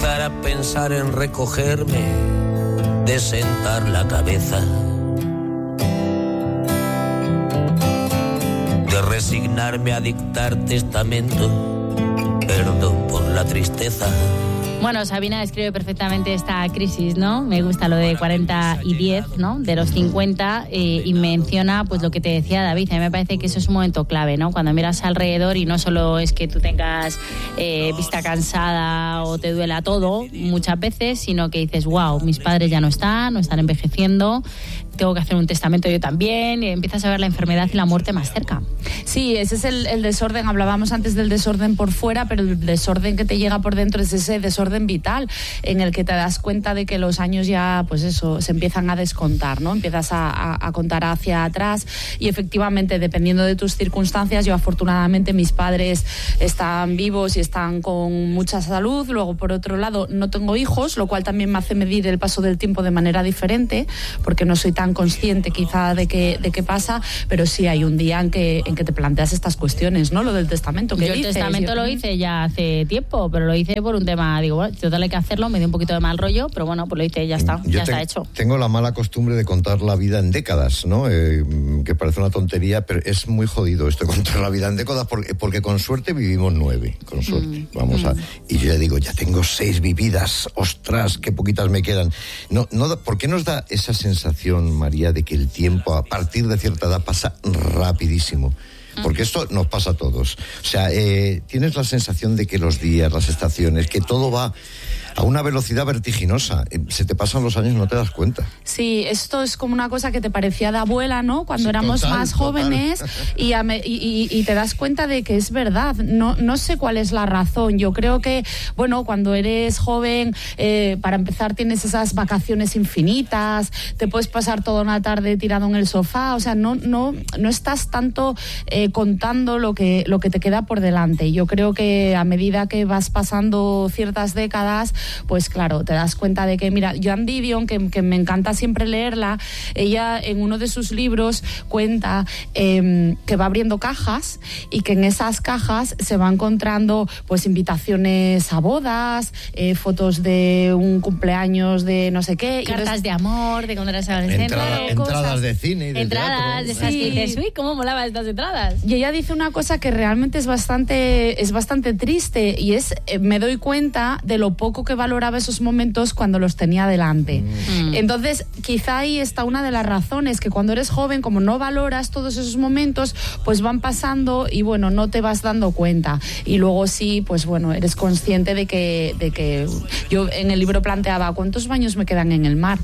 empezar a pensar en recogerme, de sentar la cabeza, de resignarme a dictar testamento, perdón por la tristeza. Bueno, Sabina describe perfectamente esta crisis, ¿no? Me gusta lo de 40 y 10, ¿no? De los 50 y menciona pues lo que te decía David. A mí me parece que eso es un momento clave, ¿no? Cuando miras alrededor y no solo es que tú tengas vista cansada o te duela todo muchas veces, sino que dices, wow, mis padres ya no están envejeciendo, tengo que hacer un testamento yo también, y empiezas a ver la enfermedad y la muerte más cerca. Sí, ese es el desorden. Hablábamos antes del desorden por fuera, pero el desorden que te llega por dentro es ese desorden vital en el que te das cuenta de que los años ya, pues eso, se empiezan a descontar, ¿no? Empiezas a contar hacia atrás y efectivamente, dependiendo de tus circunstancias, yo afortunadamente mis padres están vivos y están con mucha salud. Luego, por otro lado, no tengo hijos, lo cual también me hace medir el paso del tiempo de manera diferente, porque no soy tan consciente quizá de qué pasa, pero sí hay un día en que te planteas estas cuestiones, ¿no? Lo del testamento. Yo el testamento lo hice ya hace tiempo, pero lo hice por un tema, digo, bueno, total hay que hacerlo, me dio un poquito de mal rollo, pero bueno, pues lo hice y ya está, está hecho. Tengo la mala costumbre de contar la vida en décadas, ¿no? Que parece una tontería, pero es muy jodido esto de contar la vida en décadas, porque con suerte vivimos 9, con suerte. Y yo ya digo, ya tengo 6 vividas, ostras, qué poquitas me quedan. No, ¿por qué nos da esa sensación, María, de que el tiempo a partir de cierta edad pasa rapidísimo? Porque esto nos pasa a todos. O sea, tienes la sensación de que los días, las estaciones, que todo va a una velocidad vertiginosa. Se te pasan los años y no te das cuenta. Sí, esto es como una cosa que te parecía de abuela, ¿no? Cuando éramos más jóvenes y te das cuenta de que es verdad. No sé cuál es la razón. Yo creo que, bueno, cuando eres joven, para empezar tienes esas vacaciones infinitas, te puedes pasar toda una tarde tirado en el sofá, o sea, no estás tanto contando lo que te queda por delante. Yo creo que a medida que vas pasando ciertas décadas, pues claro, te das cuenta de que, mira, Joan Didion, que me encanta siempre leerla, ella en uno de sus libros cuenta que va abriendo cajas y que en esas cajas se va encontrando pues invitaciones a bodas, fotos de un cumpleaños de no sé qué. Cartas de amor, de cuando eras adolescente. Entradas de cine y de entradas teatro. De esas que dices, uy, cómo molaban estas entradas. Y ella dice una cosa que realmente es bastante triste, y es, me doy cuenta de lo poco que valoraba esos momentos cuando los tenía delante. Entonces, quizá ahí está una de las razones, que cuando eres joven, como no valoras todos esos momentos, pues van pasando y bueno, no te vas dando cuenta. Y luego sí, pues bueno, eres consciente de que yo en el libro planteaba, ¿cuántos baños me quedan en el mar?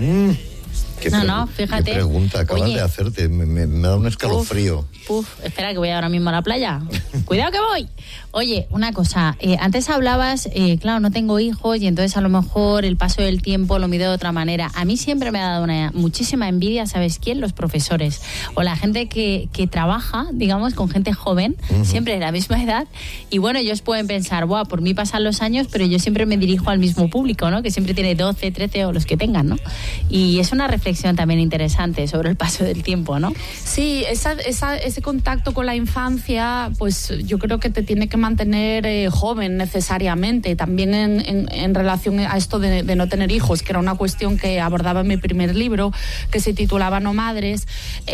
Fíjate. Qué pregunta acabas de hacerte, me da un escalofrío. Espera que voy ahora mismo a la playa. Cuidado que voy. Oye, una cosa, antes hablabas, claro, no tengo hijos y entonces a lo mejor el paso del tiempo lo mido de otra manera. A mí siempre me ha dado muchísima envidia, ¿sabes quién? Los profesores o la gente que trabaja, digamos, con gente joven, siempre de la misma edad, y bueno, ellos pueden pensar, buah, por mí pasan los años, pero yo siempre me dirijo al mismo público, ¿no? Que siempre tiene 12, 13 o los que tengan, ¿no? Y es una reflexión también interesante sobre el paso del tiempo, ¿no? Sí, ese contacto con la infancia, pues yo creo que te tiene que mantener joven necesariamente. También en relación a esto de no tener hijos, que era una cuestión que abordaba en mi primer libro, que se titulaba No Madres,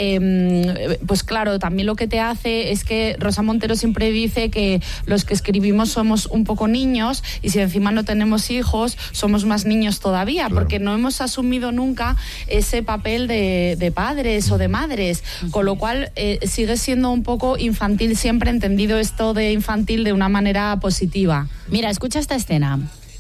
pues claro, también lo que te hace es que Rosa Montero siempre dice que los que escribimos somos un poco niños, y si encima no tenemos hijos, somos más niños todavía, claro, porque no hemos asumido nunca ese papel de padres o de madres, con lo cual sigue siendo un poco infantil, siempre entendido esto de infantil de una manera positiva. Mira, escucha esta escena.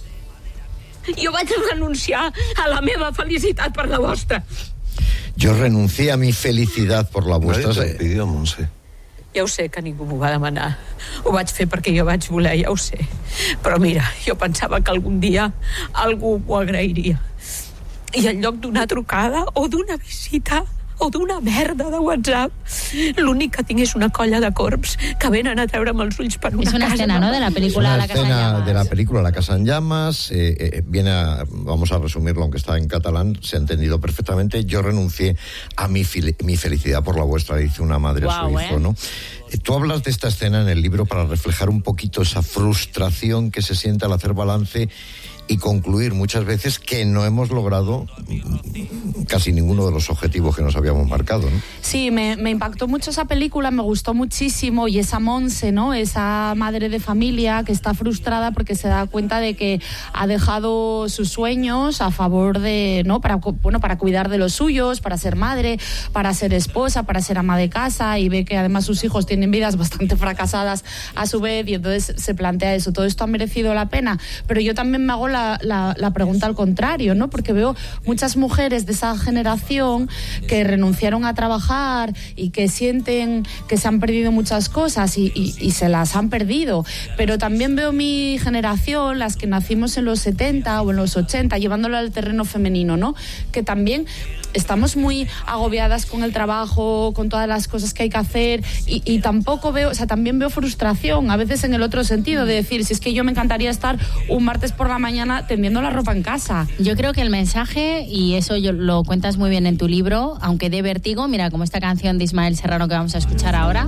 Jo vaig renunciar a la meva felicitat per la vostra. Yo renuncié a mi felicidad por la vuestra. Nadie te pidió, Montse. Ja ho sé que ningú m'ho va demanar. Ho vaig fer perquè jo vaig voler, ja ho sé. Però mira, jo pensava que algun dia algú m'ho agrairia. I en lloc d'una trucada o d'una visita o d'una merda de WhatsApp, l'únic que tinc és una colla de corbs que venen a treure'm els ulls per una casa. Es una escena, ¿no?, de la película La Casa en Llamas. De la película La Casa en Llamas, vamos a resumirlo, aunque está en catalán, se ha entendido perfectamente. Yo renuncié a mi felicidad por la vuestra, dice una madre a su hijo, ¿no? Tú hablas de esta escena en el libro para reflejar un poquito esa frustración que se siente al hacer balance y concluir muchas veces que no hemos logrado casi ninguno de los objetivos que nos habíamos marcado, ¿no? Sí, me impactó mucho esa película, me gustó muchísimo, y esa Monse, ¿no? Esa madre de familia que está frustrada porque se da cuenta de que ha dejado sus sueños a favor de, ¿no? Para cuidar de los suyos, para ser madre, para ser esposa, para ser ama de casa, y ve que además sus hijos tienen vidas bastante fracasadas a su vez, y entonces se plantea eso. ¿Todo esto ha merecido la pena? Pero yo también me hago la pregunta al contrario, ¿no? Porque veo muchas mujeres de esa generación que renunciaron a trabajar y que sienten que se han perdido muchas cosas y se las han perdido. Pero también veo mi generación, las que nacimos en los 70 o en los 80, llevándolo al terreno femenino, ¿no? Que también estamos muy agobiadas con el trabajo, con todas las cosas que hay que hacer, y tampoco veo, o sea, también veo frustración, a veces en el otro sentido, de decir, si es que yo me encantaría estar un martes por la mañana tendiendo la ropa en casa. Yo creo que el mensaje, y eso lo cuentas muy bien en tu libro, aunque dé vértigo, mira, como esta canción de Ismael Serrano que vamos a escuchar ahora,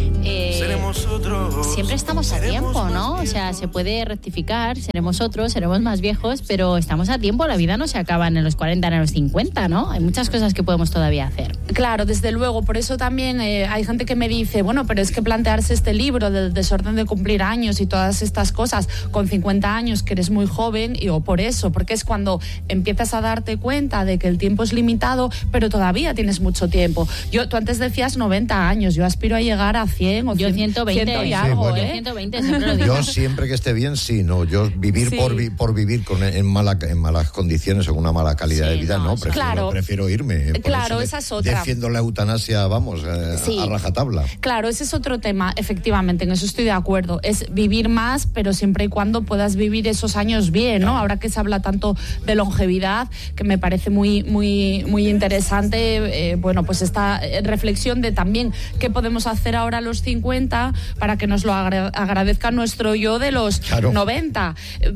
siempre estamos a tiempo, ¿no? O sea, se puede rectificar, seremos otros, seremos más viejos, pero estamos a tiempo, la vida no se acaba en los 40, en los 50, ¿no? Hay muchas cosas que podemos todavía hacer. Claro, desde luego, por eso también hay gente que me dice, bueno, pero es que plantearse este libro del desorden de cumplir años y todas estas cosas con 50 años, que eres muy joven, y por eso, porque es cuando empiezas a darte cuenta de que el tiempo es limitado, pero todavía tienes mucho tiempo. Tú antes decías 90 años, yo aspiro a llegar a 100 o 120 y algo, sí, bueno. 120, siempre lo digo. Yo siempre que esté bien, sí, no, yo vivir sí. por vivir en malas condiciones o con una mala calidad de vida, no, prefiero irme. Claro, esa es otra. Defiendo la eutanasia, vamos, a rajatabla. Claro, ese es otro tema, efectivamente, en eso estoy de acuerdo. Es vivir más, pero siempre y cuando puedas vivir esos años bien, ¿no? Ahora que se habla tanto de longevidad, que me parece muy, muy, muy interesante, bueno, pues esta reflexión de también qué podemos hacer ahora a los 50 para que nos lo agradezca nuestro yo de los 90.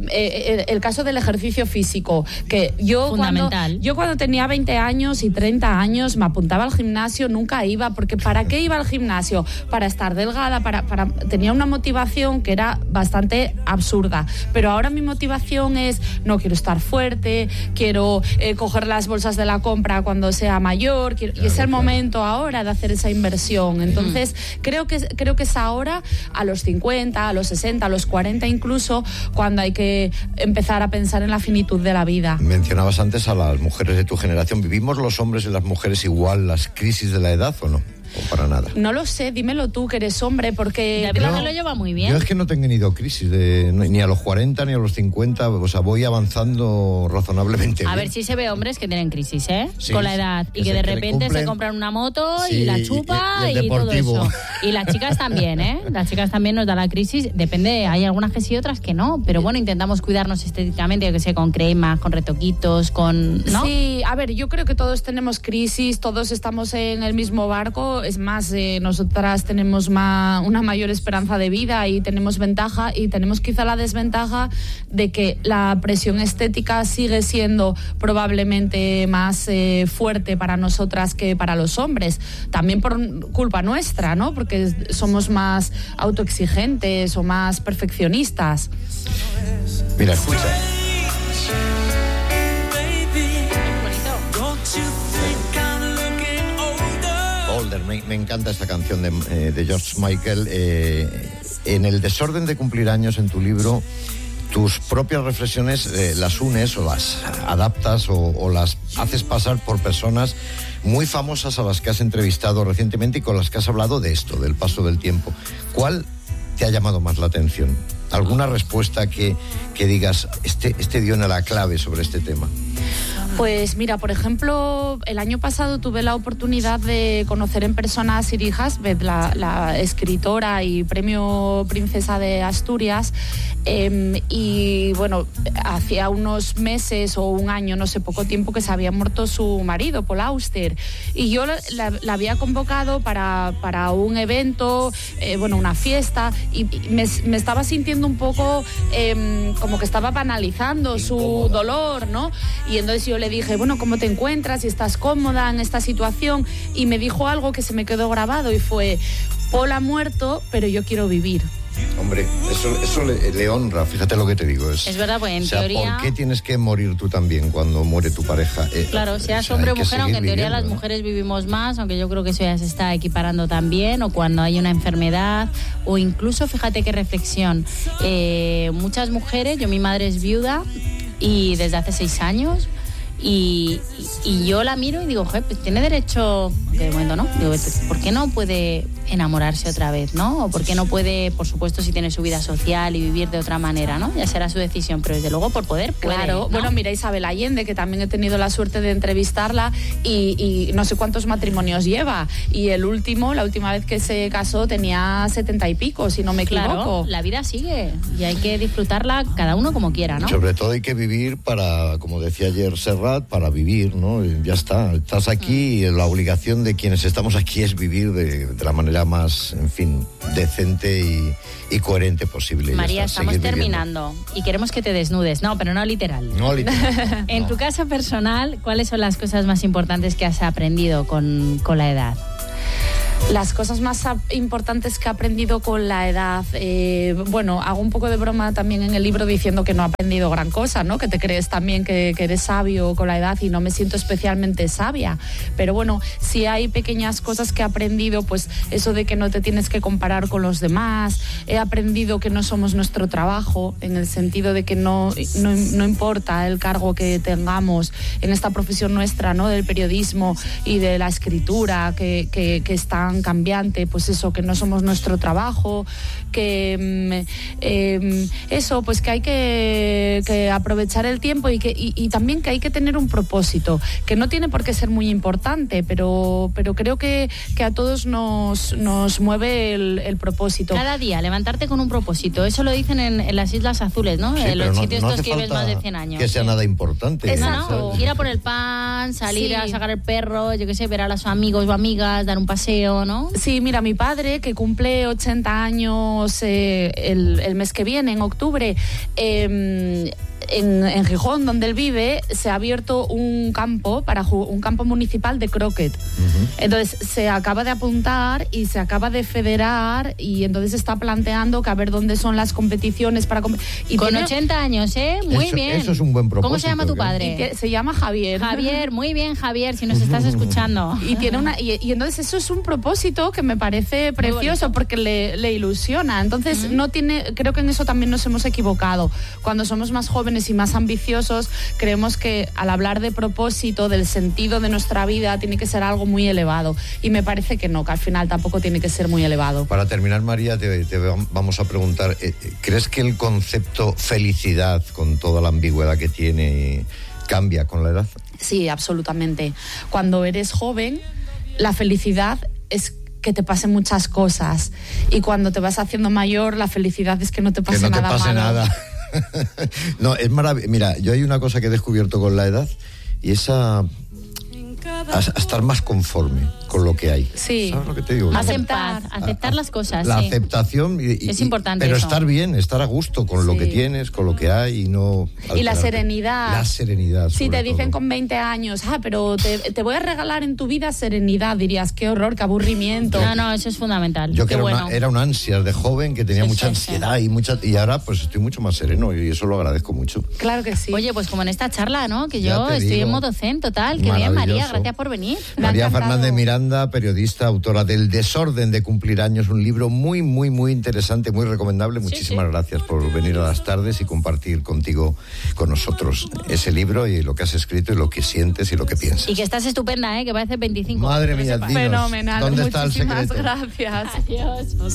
El caso del ejercicio físico, que yo cuando tenía 20 años y 30 años me apuntaba al gimnasio, nunca iba, porque ¿para qué iba al gimnasio? Para estar delgada, tenía una motivación que era bastante absurda, pero ahora mi motivación es, no, quiero estar fuerte, quiero coger las bolsas de la compra cuando sea mayor, y es el momento ahora de hacer esa inversión. Entonces creo que es ahora, a los 50, a los 60, a los 40 incluso, cuando hay que empezar a pensar en la finitud de la vida. Mencionabas antes a las mujeres de tu generación. ¿Vivimos los hombres y las mujeres igual las crisis de la edad o no? ¿O para nada? No lo sé, dímelo tú, que eres hombre, porque... David no, lo lleva muy bien. Yo es que no he tenido crisis, ni a los 40 ni a los 50, o sea, voy avanzando razonablemente bien. A ver, si se ve hombres que tienen crisis, sí, con la edad, y que de repente se compran una moto y la chupa y todo eso. Y las chicas también, Las chicas también nos da la crisis, depende, hay algunas que sí, otras que no, pero bueno, intentamos cuidarnos estéticamente, yo que sé, con cremas, con retoquitos, ¿no? Sí, a ver, yo creo que todos tenemos crisis, todos estamos en el mismo barco. Es más, nosotras tenemos una mayor esperanza de vida y tenemos ventaja, y tenemos quizá la desventaja de que la presión estética sigue siendo probablemente más fuerte para nosotras que para los hombres, también por culpa nuestra, ¿no? Porque somos más autoexigentes o más perfeccionistas. Mira, escucha. Me encanta esta canción de George Michael. En el desorden de cumplir años, en tu libro, tus propias reflexiones las unes o las adaptas o las haces pasar por personas muy famosas a las que has entrevistado recientemente y con las que has hablado de esto, del paso del tiempo. ¿Cuál te ha llamado más la atención? ¿Alguna respuesta que digas, este dio en la clave sobre este tema? Pues mira, por ejemplo, el año pasado tuve la oportunidad de conocer en persona a Siri Hasbeth, la escritora y premio Princesa de Asturias, y bueno, hacía unos meses o un año, no sé, poco tiempo, que se había muerto su marido, Paul Auster, y yo la había convocado para un evento, bueno, una fiesta, y me estaba sintiendo un poco como que estaba banalizando su dolor, ¿no? Y entonces yo le dije, bueno, ¿cómo te encuentras? ¿Y estás cómoda en esta situación? Y me dijo algo que se me quedó grabado y fue, Paul ha muerto, pero yo quiero vivir. Hombre, eso le honra, fíjate lo que te digo. Es verdad, pues en teoría... ¿por qué tienes que morir tú también cuando muere tu pareja? Claro, seas hombre o mujer, aunque en teoría las mujeres vivimos más, aunque yo creo que eso ya se está equiparando también, o cuando hay una enfermedad, o incluso, fíjate qué reflexión, muchas mujeres, mi madre es viuda y desde hace 6 años, y yo la miro y digo, pues tiene derecho, que de momento no, digo, ¿por qué no puede enamorarse otra vez, no? O por qué no puede, por supuesto, si tiene su vida social y vivir de otra manera, ¿no? Ya será su decisión, pero desde luego por poder puede, claro, ¿no? Bueno, mira Isabel Allende, que también he tenido la suerte de entrevistarla y no sé cuántos matrimonios lleva, y la última vez que se casó tenía 70 y pico, si no me equivoco. Claro, la vida sigue y hay que disfrutarla cada uno como quiera, ¿no? Sobre todo hay que vivir para, como decía ayer Serrat, para vivir, ¿no? Ya está, estás aquí y la obligación de quienes estamos aquí es vivir de la manera más, en fin, decente y coherente posible. María, estamos terminando y queremos que te desnudes. No, pero no literal. No literal. En tu caso personal, ¿cuáles son las cosas más importantes que has aprendido con la edad? Las cosas más importantes que he aprendido con la edad, bueno, hago un poco de broma también en el libro diciendo que no he aprendido gran cosa, ¿no? Que te crees también que eres sabio con la edad y no me siento especialmente sabia. Pero bueno, si hay pequeñas cosas que he aprendido, pues eso de que no te tienes que comparar con los demás. He aprendido que no somos nuestro trabajo, en el sentido de que no importa el cargo que tengamos en esta profesión nuestra, ¿no? Del periodismo y de la escritura, que es tan cambiante, pues eso, que no somos nuestro trabajo, que eso, pues que hay que aprovechar el tiempo y también que hay que tener un propósito, que no tiene por qué ser muy importante, pero creo que a todos nos mueve el propósito. Cada día, levantarte con un propósito, eso lo dicen en las Islas Azules, ¿no? Sí, en los sitios no estos que vives más de 100 años. Que sea nada importante. Exacto. Ir a por el pan, salir a sacar el perro, yo qué sé, ver a los amigos o amigas, dar un paseo, ¿no? Sí, mira, mi padre, que cumple 80 años el mes que viene, en octubre, en Gijón, donde él vive, se ha abierto un campo municipal de croquet. Uh-huh. Entonces se acaba de apuntar y se acaba de federar y entonces está planteando que a ver dónde son las competiciones para y con 80 años, muy bien. Eso es un buen propósito. ¿Cómo se llama tu padre? Se llama Javier. Javier, muy bien, Javier, si nos estás escuchando. Y tiene y entonces eso es un propósito que me parece precioso porque le ilusiona. Entonces creo que en eso también nos hemos equivocado. Cuando somos más jóvenes y más ambiciosos, creemos que al hablar de propósito, del sentido de nuestra vida, tiene que ser algo muy elevado. Y me parece que no, que al final tampoco tiene que ser muy elevado. Para terminar, María, te vamos a preguntar, ¿crees que el concepto felicidad, con toda la ambigüedad que tiene, cambia con la edad? Sí, absolutamente. Cuando eres joven, la felicidad es que te pasen muchas cosas. Y cuando te vas haciendo mayor, la felicidad es que no te pase nada malo. Que no te pase nada. No, es maravilloso. Mira, yo hay una cosa que he descubierto con la edad y es a estar más conforme con lo que hay. Sí. ¿Sabes lo que te digo? Más en paz, aceptar las cosas. La aceptación es importante. Pero eso. Estar bien, estar a gusto con lo que tienes, con lo que hay y no. Y la serenidad. La serenidad. Si te dicen todo. Con 20 años, pero te voy a regalar en tu vida serenidad, dirías, qué horror, qué aburrimiento. No, eso es fundamental. Yo que era un ansias de joven que tenía mucha ansiedad y ahora pues estoy mucho más sereno y eso lo agradezco mucho. Claro que sí. Oye, pues como en esta charla, ¿no? Que yo estoy en modo zen total. Qué bien, María, gracias por venir. María Fernández Miranda, periodista, autora del Desorden de cumplir años, un libro muy, muy, muy interesante, muy recomendable. Muchísimas gracias por venir a las tardes y compartir con nosotros ese libro y lo que has escrito y lo que sientes y lo que piensas. Y que estás estupenda, que parece 25. Madre mía, dinos, fenomenal. ¿dónde está el secreto? Muchísimas gracias. Adiós.